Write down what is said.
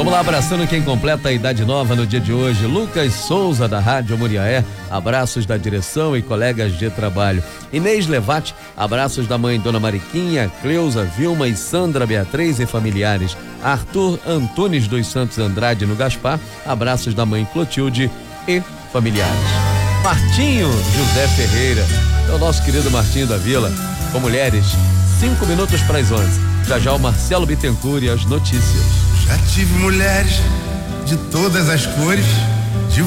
Vamos lá, abraçando quem completa a idade nova no dia de hoje. Lucas Souza, da Rádio Muriaé, abraços da direção e colegas de trabalho. Inês Levati, abraços da mãe Dona Mariquinha, Cleusa, Vilma e Sandra Beatriz e familiares. Arthur Antunes dos Santos Andrade, no Gaspar, abraços da mãe Clotilde e familiares. Martinho José Ferreira, é o nosso querido Martinho da Vila, com mulheres, 5 minutos para as 11. Já já o Marcelo Bittencourt e as notícias. Já tive mulheres de todas as cores,